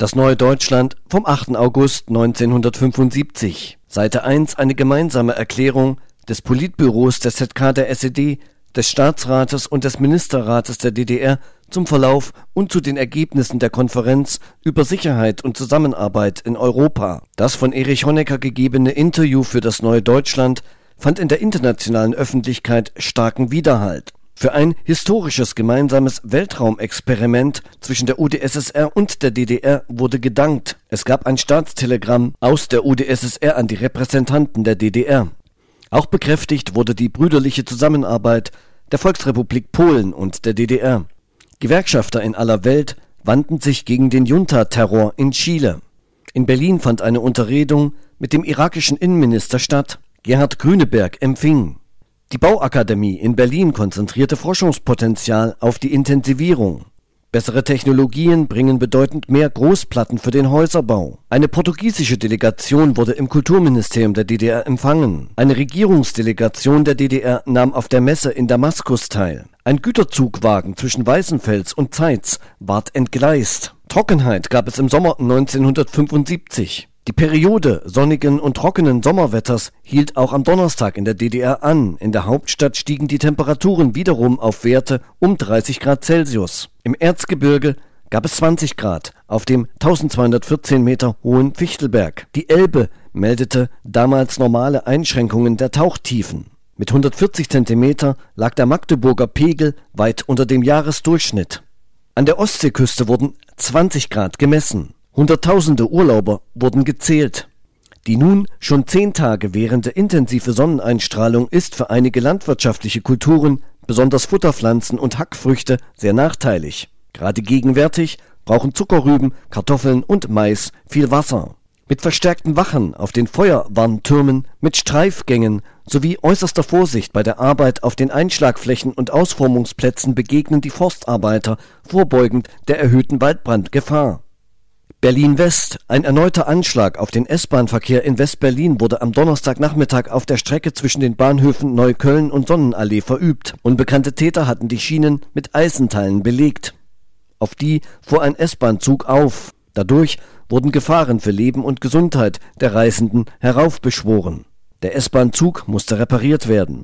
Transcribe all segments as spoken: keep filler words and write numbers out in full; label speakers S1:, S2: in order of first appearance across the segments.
S1: Das neue Deutschland vom achten August neunzehnhundertfünfundsiebzig. Seite eins, eine gemeinsame Erklärung des Politbüros des Z K der S E D, des Staatsrates und des Ministerrates der D D R zum Verlauf und zu den Ergebnissen der Konferenz über Sicherheit und Zusammenarbeit in Europa. Das von Erich Honecker gegebene Interview für das neue Deutschland fand in der internationalen Öffentlichkeit starken Widerhall. Für ein historisches gemeinsames Weltraumexperiment zwischen der U d S S R und der D D R wurde gedankt. Es gab ein Staatstelegramm aus der U d S S R an die Repräsentanten der D D R. Auch bekräftigt wurde die brüderliche Zusammenarbeit der Volksrepublik Polen und der D D R. Gewerkschafter in aller Welt wandten sich gegen den Junta-Terror in Chile. In Berlin fand eine Unterredung mit dem irakischen Innenminister statt. Gerhard Grüneberg empfing. Die Bauakademie in Berlin konzentrierte Forschungspotenzial auf die Intensivierung. Bessere Technologien bringen bedeutend mehr Großplatten für den Häuserbau. Eine portugiesische Delegation wurde im Kulturministerium der D D R empfangen. Eine Regierungsdelegation der D D R nahm auf der Messe in Damaskus teil. Ein Güterzugwagen zwischen Weißenfels und Zeitz ward entgleist. Trockenheit gab es im Sommer neunzehnhundertfünfundsiebzig. Die Periode sonnigen und trockenen Sommerwetters hielt auch am Donnerstag in der D D R an. In der Hauptstadt stiegen die Temperaturen wiederum auf Werte um dreißig Grad Celsius. Im Erzgebirge gab es zwanzig Grad auf dem eintausendzweihundertvierzehn Meter hohen Fichtelberg. Die Elbe meldete damals normale Einschränkungen der Tauchtiefen. Mit hundertvierzig Zentimeter lag der Magdeburger Pegel weit unter dem Jahresdurchschnitt. An der Ostseeküste wurden zwanzig Grad gemessen. Hunderttausende Urlauber wurden gezählt. Die nun schon zehn Tage währende intensive Sonneneinstrahlung ist für einige landwirtschaftliche Kulturen, besonders Futterpflanzen und Hackfrüchte, sehr nachteilig. Gerade gegenwärtig brauchen Zuckerrüben, Kartoffeln und Mais viel Wasser. Mit verstärkten Wachen auf den Feuerwarntürmen, mit Streifgängen sowie äußerster Vorsicht bei der Arbeit auf den Einschlagflächen und Ausformungsplätzen begegnen die Forstarbeiter vorbeugend der erhöhten Waldbrandgefahr. Berlin-West. Ein erneuter Anschlag auf den S-Bahn-Verkehr in West-Berlin wurde am Donnerstagnachmittag auf der Strecke zwischen den Bahnhöfen Neukölln und Sonnenallee verübt. Unbekannte Täter hatten die Schienen mit Eisenteilen belegt. Auf die fuhr ein S-Bahn-Zug auf. Dadurch wurden Gefahren für Leben und Gesundheit der Reisenden heraufbeschworen. Der S-Bahn-Zug musste repariert werden.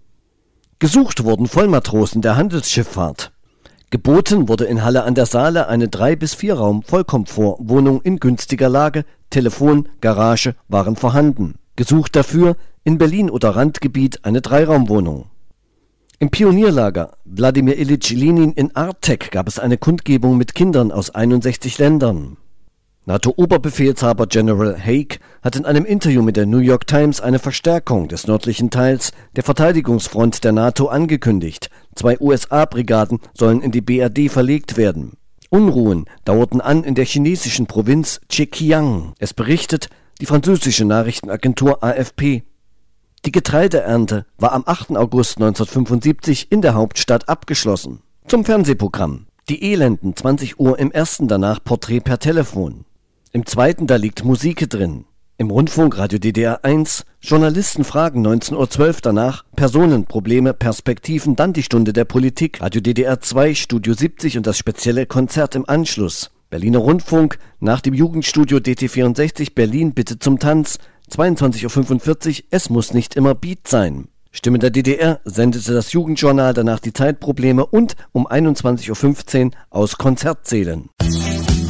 S1: Gesucht wurden Vollmatrosen der Handelsschifffahrt. Geboten wurde in Halle an der Saale eine drei bis vier Raum Vollkomfortwohnung in günstiger Lage, Telefon, Garage waren vorhanden. Gesucht dafür in Berlin oder Randgebiet eine Dreiraumwohnung. Im Pionierlager Wladimir Ilyich Lenin in Artek gab es eine Kundgebung mit Kindern aus einundsechzig Ländern. NATO-Oberbefehlshaber General Haig hat in einem Interview mit der New York Times eine Verstärkung des nördlichen Teils der Verteidigungsfront der NATO angekündigt. Zwei U S A-Brigaden sollen in die B R D verlegt werden. Unruhen dauerten an in der chinesischen Provinz Zhejiang. Es berichtet die französische Nachrichtenagentur A F P. Die Getreideernte war am achten August neunzehnhundertfünfundsiebzig in der Hauptstadt abgeschlossen. Zum Fernsehprogramm. Die Elenden, zwanzig Uhr im ersten, danach Porträt per Telefon. Im zweiten, da liegt Musik drin. Im Rundfunk Radio D D R eins, Journalisten fragen neunzehn Uhr zwölf, danach Personen, Probleme, Perspektiven, dann die Stunde der Politik. Radio D D R zwei, Studio siebzig und das spezielle Konzert im Anschluss. Berliner Rundfunk, nach dem Jugendstudio D T vierundsechzig, Berlin, bitte zum Tanz. zweiundzwanzig Uhr fünfundvierzig, es muss nicht immer Beat sein. Stimme der D D R sendete das Jugendjournal, danach die Zeitprobleme und um einundzwanzig Uhr fünfzehn aus Konzertsälen.